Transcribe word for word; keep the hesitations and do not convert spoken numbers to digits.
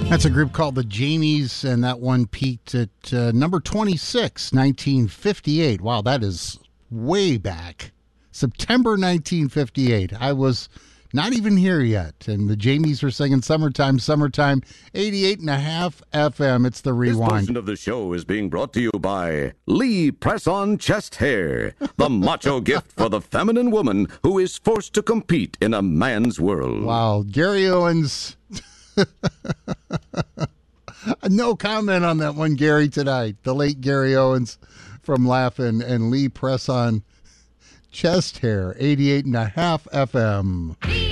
That's a group called the Jamies, and that one peaked at uh, number twenty-six, nineteen fifty-eight. Wow, that is way back. September nineteen fifty-eight. I was not even here yet, and the Jamies were singing Summertime, Summertime, eighty-eight and a half F M. It's the This Rewind. portion of the show is being brought to you by Lee Press-On Chest Hair, the macho gift for the feminine woman who is forced to compete in a man's world. Wow, Gary Owens. No comment on that one, Gary, tonight. The late Gary Owens from Laugh-In and Lee Press-On Chest Hair, eighty-eight and a half F M.